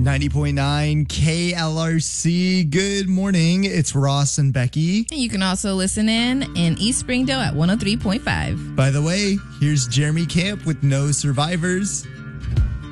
90.9 KLRC. Good morning. It's Ross and Becky. You can also listen in East Springdale at 103.5. By the way, here's Jeremy Camp with No Survivors.